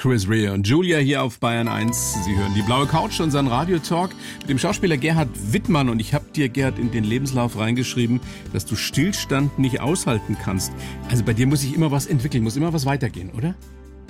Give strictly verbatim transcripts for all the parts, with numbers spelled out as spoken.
Chris Rea und Julia hier auf Bayern eins. Sie hören die blaue Couch, unseren Radiotalk mit dem Schauspieler Gerhard Wittmann. Und ich habe dir, Gerhard, in den Lebenslauf reingeschrieben, dass du Stillstand nicht aushalten kannst. Also bei dir muss sich immer was entwickeln, muss immer was weitergehen, oder?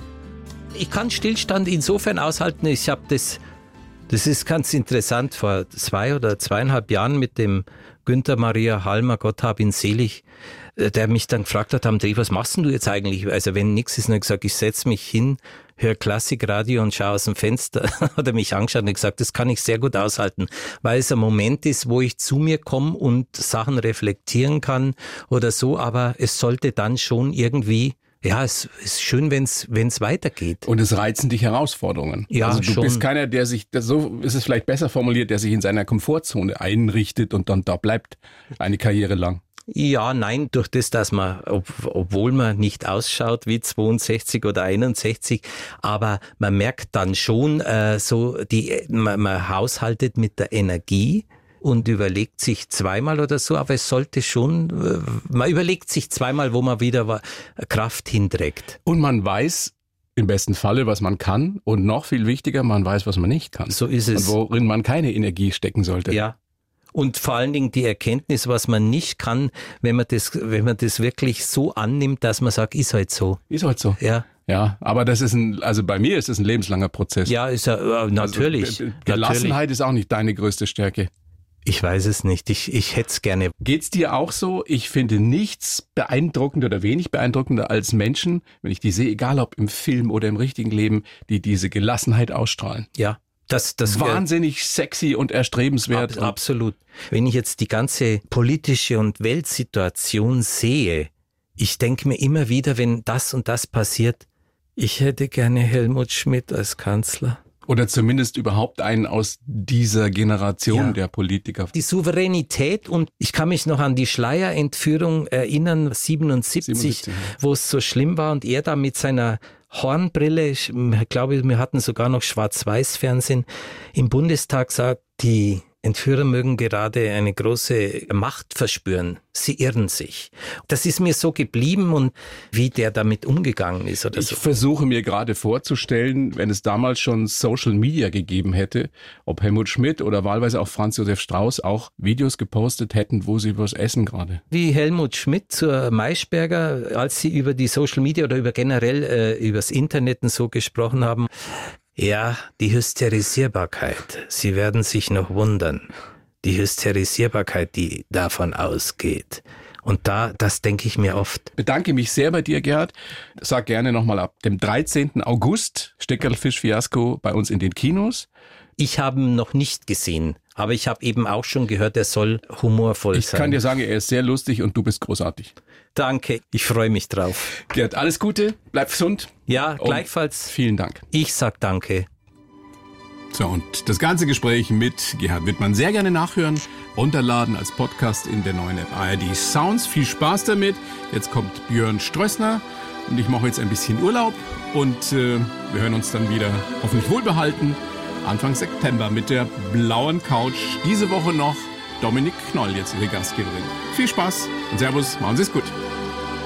Ich kann Stillstand insofern aushalten, ich habe das, das ist ganz interessant, vor zwei oder zweieinhalb Jahren mit dem Günther Maria Halmer, Gott hab ihn selig, der mich dann gefragt hat, am Dreh, was machst denn du jetzt eigentlich? Also wenn nichts ist, dann habe ich gesagt, ich setze mich hin, höre Klassikradio und schaue aus dem Fenster. Hat er mich angeschaut und gesagt, das kann ich sehr gut aushalten, weil es ein Moment ist, wo ich zu mir komme und Sachen reflektieren kann oder so, aber es sollte dann schon irgendwie, ja, es ist schön, wenn es wenn es weitergeht. Und es reizen dich Herausforderungen. Ja, also du schon. bist keiner, der sich, so ist es vielleicht besser formuliert, der sich in seiner Komfortzone einrichtet und dann da bleibt eine Karriere lang. Ja, nein, durch das, dass man, ob, obwohl man nicht ausschaut wie zweiundsechzig oder einundsechzig, aber man merkt dann schon, äh, so die, man, man haushaltet mit der Energie und überlegt sich zweimal oder so, aber es sollte schon, äh, man überlegt sich zweimal, wo man wieder Kraft hinträgt. Und man weiß im besten Falle, was man kann und noch viel wichtiger, man weiß, was man nicht kann. So ist es. Und worin man keine Energie stecken sollte. Ja. Und vor allen Dingen die Erkenntnis, was man nicht kann, wenn man das, wenn man das wirklich so annimmt, dass man sagt, ist halt so. Ist halt so. Ja. Ja, aber das ist ein, also bei mir ist es ein lebenslanger Prozess. Ja, ist ja, äh, natürlich. Also, Gelassenheit natürlich. Ist auch nicht deine größte Stärke. Ich weiß es nicht. Ich, ich hätte es gerne. Geht's dir auch so? Ich finde nichts beeindruckender oder wenig beeindruckender als Menschen, wenn ich die sehe, egal ob im Film oder im richtigen Leben, die diese Gelassenheit ausstrahlen. Ja. Das, das wahnsinnig sexy und erstrebenswert. Ab, absolut. Wenn ich jetzt die ganze politische und Weltsituation sehe, ich denke mir immer wieder, wenn das und das passiert, ich hätte gerne Helmut Schmidt als Kanzler. Oder zumindest überhaupt einen aus dieser Generation ja. der Politiker. Die Souveränität, und ich kann mich noch an die Schleierentführung erinnern, siebenundsiebzig, siebenundsiebzig ja. wo es so schlimm war und er da mit seiner Hornbrille, ich glaube, wir hatten sogar noch Schwarz-Weiß-Fernsehen, im Bundestag sagt, die Entführer mögen gerade eine große Macht verspüren. Sie irren sich. Das ist mir so geblieben und wie der damit umgegangen ist. Oder ich so. versuche mir gerade vorzustellen, wenn es damals schon Social Media gegeben hätte, ob Helmut Schmidt oder wahlweise auch Franz Josef Strauß auch Videos gepostet hätten, wo sie übers Essen gerade. Wie Helmut Schmidt zur Maischberger, als sie über die Social Media oder über generell äh, übers Internet und so gesprochen haben. Ja, die Hysterisierbarkeit. Sie werden sich noch wundern. Die Hysterisierbarkeit, die davon ausgeht. Und da, das denke ich mir oft. Bedanke mich sehr bei dir, Gerhard. Sag gerne nochmal ab dem dreizehnten August, Steckerlfisch-Fiasko bei uns in den Kinos. Ich habe ihn noch nicht gesehen, aber ich habe eben auch schon gehört, er soll humorvoll ich sein. Ich kann dir sagen, er ist sehr lustig und du bist großartig. Danke, ich freue mich drauf. Gerhard, alles Gute, bleib gesund. Ja, gleichfalls. Vielen Dank. Ich sag danke. So, und das ganze Gespräch mit Gerhard Wittmann sehr gerne nachhören, runterladen als Podcast in der neuen App A R D Sounds. Viel Spaß damit. Jetzt kommt Björn Strössner und ich mache jetzt ein bisschen Urlaub und äh, wir hören uns dann wieder hoffentlich wohlbehalten Anfang September mit der blauen Couch. Diese Woche noch Dominik Knoll, jetzt Ihre Gastgeberin. Viel Spaß und Servus, machen Sie es gut.